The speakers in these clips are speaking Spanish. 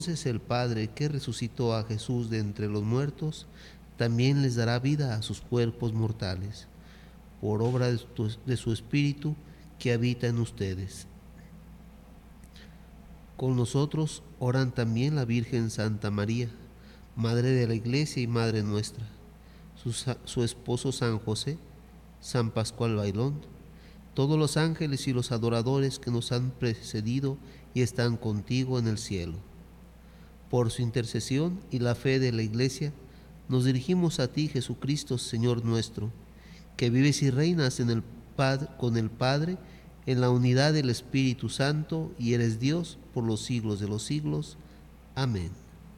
Entonces el Padre que resucitó a Jesús de entre los muertos, también les dará vida a sus cuerpos mortales, por obra de su Espíritu que habita en ustedes. Con nosotros oran también la Virgen Santa María, Madre de la Iglesia y Madre nuestra, su esposo San José, San Pascual Bailón, todos los ángeles y los adoradores que nos han precedido y están contigo en el cielo. Por su intercesión y la fe de la Iglesia, nos dirigimos a ti, Jesucristo, Señor nuestro, que vives y reinas con el Padre en la unidad del Espíritu Santo y eres Dios por los siglos de los siglos. Amén.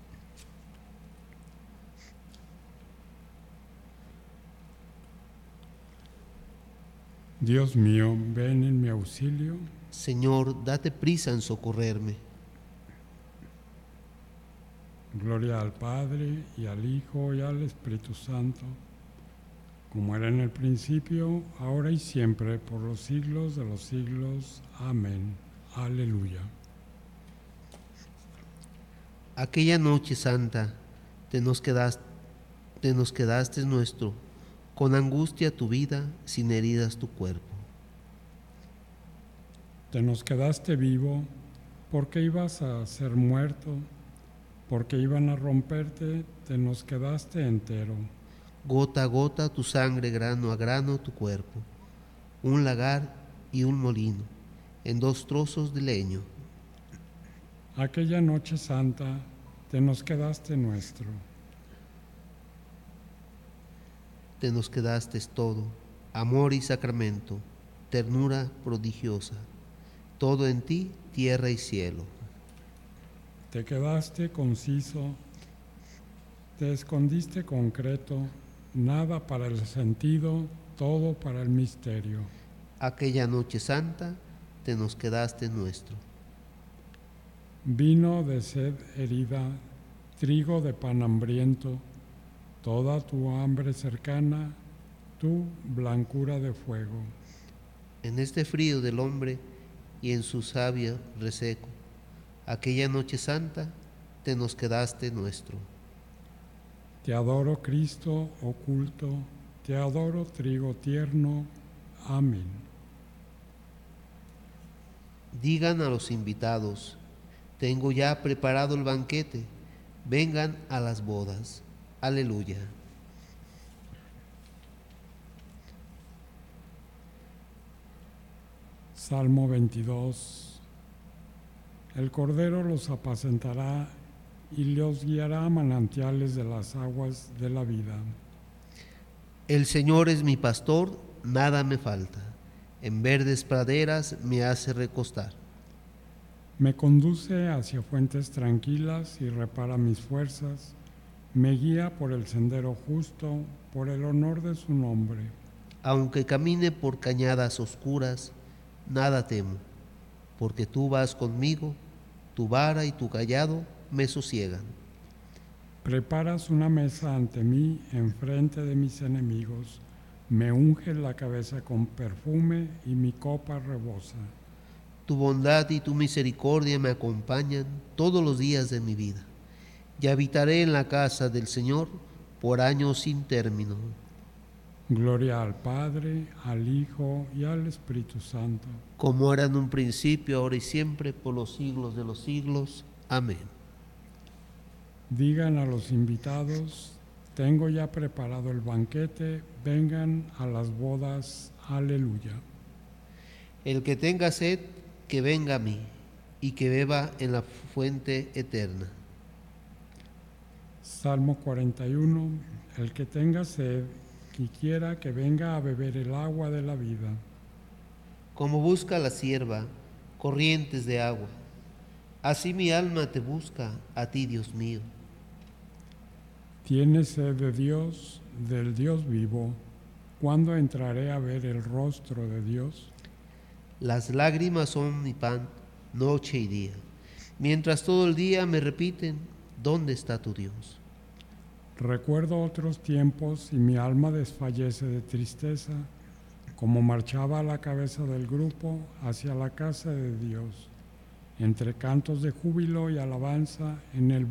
Dios mío, ven en mi auxilio. Señor, date prisa en socorrerme. Gloria al Padre, y al Hijo, y al Espíritu Santo, como era en el principio, ahora y siempre, por los siglos de los siglos. Amén. Aleluya. Aquella noche santa te nos quedaste nuestro, con angustia tu vida, sin heridas tu cuerpo. Te nos quedaste vivo, porque ibas a ser muerto, porque iban a romperte, te nos quedaste entero. Gota a gota tu sangre, grano a grano tu cuerpo, un lagar y un molino, en 2 trozos de leño. Aquella noche santa, te nos quedaste nuestro. Te nos quedaste todo, amor y sacramento, ternura prodigiosa, todo en ti, tierra y cielo. Te quedaste conciso, te escondiste concreto, nada para el sentido, todo para el misterio. Aquella noche santa, te nos quedaste nuestro. Vino de sed herida, trigo de pan hambriento, toda tu hambre cercana, tu blancura de fuego. En este frío del hombre y en su savia reseco, aquella noche santa, te nos quedaste nuestro. Te adoro, Cristo oculto, te adoro, trigo tierno. Amén. Digan a los invitados, tengo ya preparado el banquete, vengan a las bodas. Aleluya. Salmo 22. El Cordero los apacentará y los guiará a manantiales de las aguas de la vida. El Señor es mi pastor, nada me falta. En verdes praderas me hace recostar. Me conduce hacia fuentes tranquilas y repara mis fuerzas. Me guía por el sendero justo, por el honor de su nombre. Aunque camine por cañadas oscuras, nada temo, porque tú vas conmigo, tu vara y tu cayado me sosiegan. Preparas una mesa ante mí enfrente de mis enemigos. Me unges la cabeza con perfume y mi copa rebosa. Tu bondad y tu misericordia me acompañan todos los días de mi vida, y habitaré en la casa del Señor por años sin término. Gloria al Padre, al Hijo y al Espíritu Santo. Como era en un principio, ahora y siempre, por los siglos de los siglos. Amén. Digan a los invitados, tengo ya preparado el banquete, vengan a las bodas. Aleluya. El que tenga sed, que venga a mí, y que beba en la fuente eterna. Salmo 41. El que tenga sed, y quiera que venga a beber el agua de la vida. Como busca la sierva corrientes de agua, así mi alma te busca, a ti, Dios mío. Tiene sed de Dios, del Dios vivo. ¿Cuándo entraré a ver el rostro de Dios? Las lágrimas son mi pan, noche y día, mientras todo el día me repiten, ¿dónde está tu Dios? Recuerdo otros tiempos y mi alma desfallece de tristeza, como marchaba a la cabeza del grupo hacia la casa de Dios. entre cantos de júbilo y alabanza en el